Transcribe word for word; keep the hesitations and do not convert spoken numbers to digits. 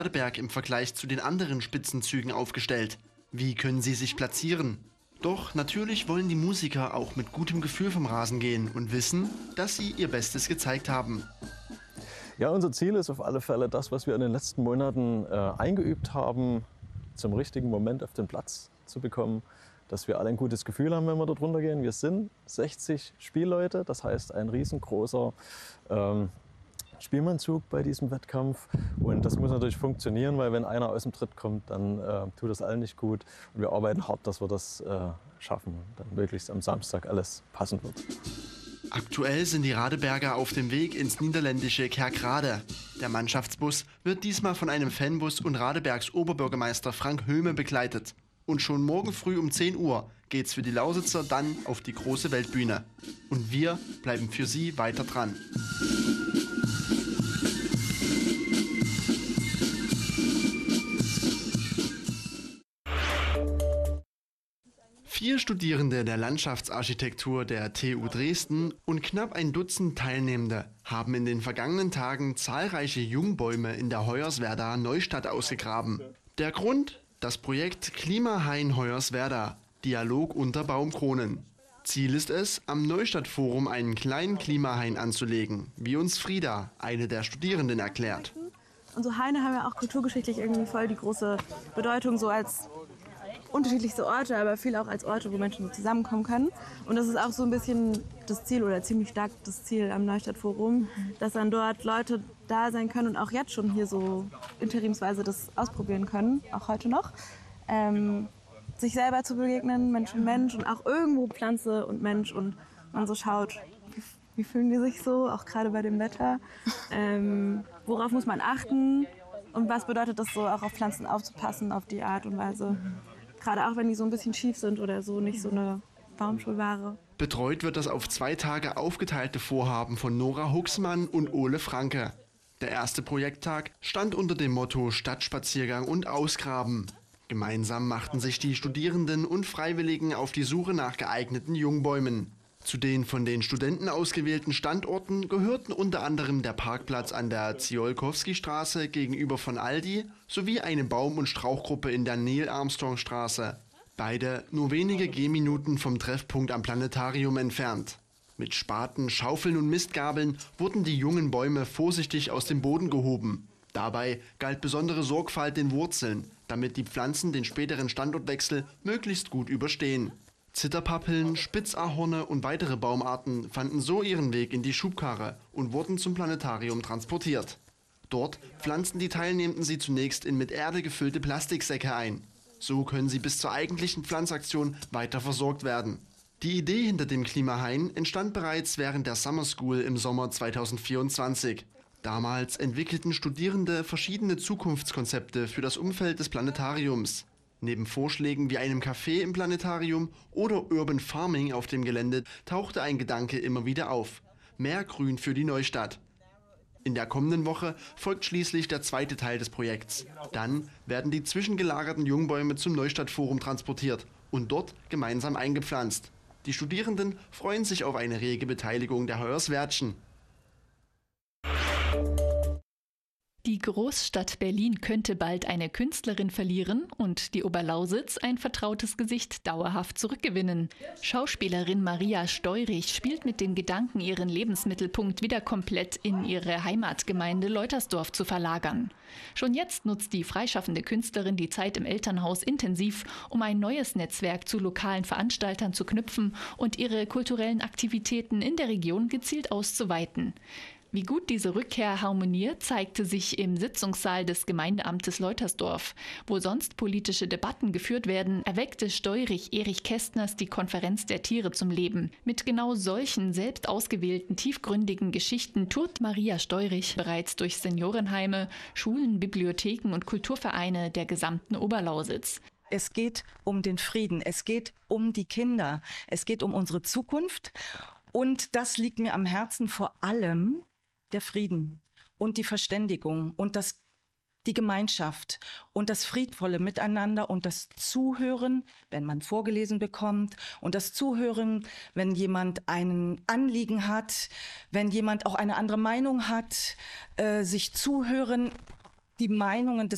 Radeberg im Vergleich zu den anderen Spitzenzügen aufgestellt? Wie können sie sich platzieren? Doch natürlich wollen die Musiker auch mit gutem Gefühl vom Rasen gehen und wissen, dass sie ihr Bestes gezeigt haben. Ja, unser Ziel ist auf alle Fälle das, was wir in den letzten Monaten äh, eingeübt haben, zum richtigen Moment auf den Platz zu bekommen, dass wir alle ein gutes Gefühl haben, wenn wir dort runtergehen. Wir sind sechzig Spielleute, das heißt ein riesengroßer ähm, Spielmannzug bei diesem Wettkampf. Und das muss natürlich funktionieren, weil wenn einer aus dem Tritt kommt, dann äh, tut das allen nicht gut. Und wir arbeiten hart, dass wir das äh, schaffen und dann möglichst am Samstag alles passend wird. Aktuell sind die Radeberger auf dem Weg ins niederländische Kerkrade. Der Mannschaftsbus wird diesmal von einem Fanbus und Radebergs Oberbürgermeister Frank Höhme begleitet. Und schon morgen früh um zehn Uhr geht's für die Lausitzer dann auf die große Weltbühne. Und wir bleiben für Sie weiter dran. Vier Studierende der Landschaftsarchitektur der T U Dresden und knapp ein Dutzend Teilnehmende haben in den vergangenen Tagen zahlreiche Jungbäume in der Hoyerswerda Neustadt ausgegraben. Der Grund? Das Projekt Klimahain Hoyerswerda, Dialog unter Baumkronen. Ziel ist es, am Neustadtforum einen kleinen Klimahain anzulegen, wie uns Frieda, eine der Studierenden, erklärt. Und so Haine haben ja auch kulturgeschichtlich irgendwie voll die große Bedeutung, so als unterschiedlichste Orte, aber viel auch als Orte, wo Menschen zusammenkommen können. Und das ist auch so ein bisschen das Ziel oder ziemlich stark das Ziel am Neustadtforum, dass dann dort Leute da sein können und auch jetzt schon hier so interimsweise das ausprobieren können, auch heute noch. Ähm, sich selber zu begegnen, Mensch und Mensch und auch irgendwo Pflanze und Mensch und man so schaut, wie, wie fühlen die sich so, auch gerade bei dem Wetter. Ähm, worauf muss man achten und was bedeutet das so, auch auf Pflanzen aufzupassen auf die Art und Weise. Gerade auch wenn die so ein bisschen schief sind oder so, nicht so eine Baumschulware. Betreut wird das auf zwei Tage aufgeteilte Vorhaben von Nora Huxmann und Ole Franke. Der erste Projekttag stand unter dem Motto Stadtspaziergang und Ausgraben. Gemeinsam machten sich die Studierenden und Freiwilligen auf die Suche nach geeigneten Jungbäumen. Zu den von den Studenten ausgewählten Standorten gehörten unter anderem der Parkplatz an der Ziolkowski-Straße gegenüber von Aldi sowie eine Baum- und Strauchgruppe in der Neil-Armstrong-Straße. Beide nur wenige Gehminuten vom Treffpunkt am Planetarium entfernt. Mit Spaten, Schaufeln und Mistgabeln wurden die jungen Bäume vorsichtig aus dem Boden gehoben. Dabei galt besondere Sorgfalt den Wurzeln, damit die Pflanzen den späteren Standortwechsel möglichst gut überstehen. Zitterpappeln, Spitzahorne und weitere Baumarten fanden so ihren Weg in die Schubkarre und wurden zum Planetarium transportiert. Dort pflanzten die Teilnehmenden sie zunächst in mit Erde gefüllte Plastiksäcke ein. So können sie bis zur eigentlichen Pflanzaktion weiter versorgt werden. Die Idee hinter dem Klimahain entstand bereits während der Summer School im Sommer zweitausendvierundzwanzig. Damals entwickelten Studierende verschiedene Zukunftskonzepte für das Umfeld des Planetariums. Neben Vorschlägen wie einem Café im Planetarium oder Urban Farming auf dem Gelände tauchte ein Gedanke immer wieder auf. Mehr Grün für die Neustadt. In der kommenden Woche folgt schließlich der zweite Teil des Projekts. Dann werden die zwischengelagerten Jungbäume zum Neustadtforum transportiert und dort gemeinsam eingepflanzt. Die Studierenden freuen sich auf eine rege Beteiligung der Hoyerswerdschen. Die Großstadt Berlin könnte bald eine Künstlerin verlieren und die Oberlausitz ein vertrautes Gesicht dauerhaft zurückgewinnen. Schauspielerin Maria Steurich spielt mit dem Gedanken, ihren Lebensmittelpunkt wieder komplett in ihre Heimatgemeinde Leutersdorf zu verlagern. Schon jetzt nutzt die freischaffende Künstlerin die Zeit im Elternhaus intensiv, um ein neues Netzwerk zu lokalen Veranstaltern zu knüpfen und ihre kulturellen Aktivitäten in der Region gezielt auszuweiten. Wie gut diese Rückkehr harmoniert, zeigte sich im Sitzungssaal des Gemeindeamtes Leutersdorf. Wo sonst politische Debatten geführt werden, erweckte Steurich Erich Kästners die Konferenz der Tiere zum Leben. Mit genau solchen selbst ausgewählten, tiefgründigen Geschichten tourt Maria Steurich bereits durch Seniorenheime, Schulen, Bibliotheken und Kulturvereine der gesamten Oberlausitz. Es geht um den Frieden, es geht um die Kinder, es geht um unsere Zukunft. Und das liegt mir am Herzen, vor allem der Frieden und die Verständigung und das, die Gemeinschaft und das friedvolle Miteinander und das Zuhören, wenn man vorgelesen bekommt, und das Zuhören, wenn jemand ein Anliegen hat, wenn jemand auch eine andere Meinung hat, äh, sich zuhören, die Meinungen des